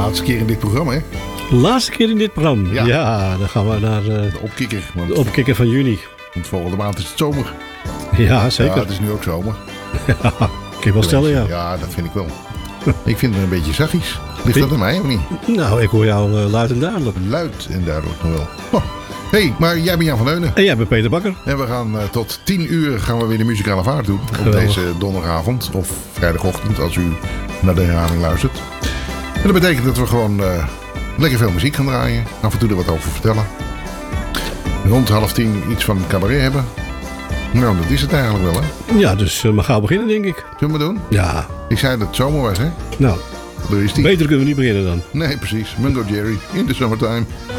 laatste keer in dit programma, hè? Laatste keer in dit programma. Ja. Ja, dan gaan we naar De opkikker. Want, de opkikker van juni. want volgende maand is het zomer. Ja, zeker. Ja, het is nu ook zomer. Ja, kan je wel stellen, ja. Ja, dat vind ik wel. Ik vind het een beetje zachtjes. Ligt dat aan mij of niet? Nou, ik hoor jou luid en duidelijk. Luid en duidelijk nog wel. Oh. Hey, maar jij bent Jan van Deunen. En jij bent Peter Bakker. En we gaan tot 10 uur gaan we weer de muzikale vaart doen. Op Geweldig. deze donderdagavond of vrijdagochtend als u naar de herhaling luistert. En dat betekent dat we gewoon lekker veel muziek gaan draaien. Af en toe er wat over vertellen. Rond 9:30 iets van cabaret hebben. Nou, dat is het eigenlijk wel, hè? Ja, dus maar gauw beginnen, denk ik. Zullen we doen? Ja, Ik zei dat het zomer was, hè? nou, Daar is die. beter kunnen we niet beginnen dan. Nee, precies. Mungo Jerry in the summertime.